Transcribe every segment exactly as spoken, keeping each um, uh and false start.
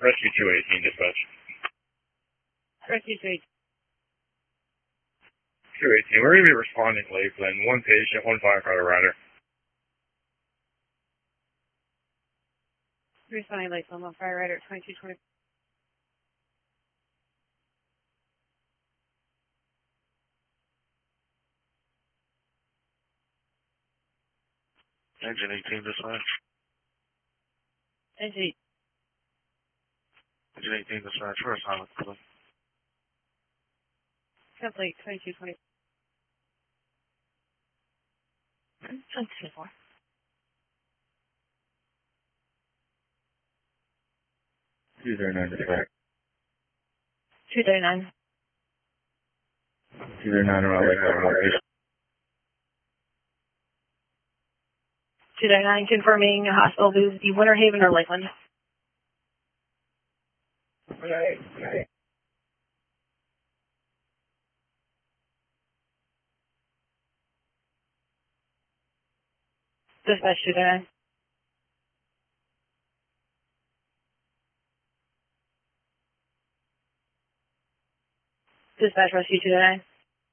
Rescue two eighteen, dispatch. Rescue two eighteen. two eighteen, we're going to be responding to Lakeland. One patient, one firefighter rider. Responding to Lakeland, one fire rider, twenty-two twenty. Engine eighteen, dispatch. Engine. Engine eighteen, dispatch. We're silent. Complete, twenty-two twenty. twenty-two four. two thirty-nine, dispatch. two thirty-nine. two thirty-nine around Lakeland. two thirty-nine, confirming hospital booth, the Winter Haven or Lakeland. Right, right. Dispatch two thirty-nine. Dispatch rescue two thirty-nine.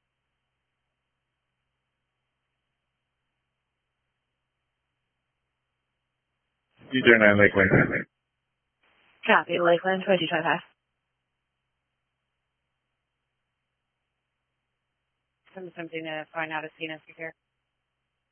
two thirty-nine, Lakeland. Copy, Lakeland, twenty-two twenty-five. I'm attempting to find out if C N S is here.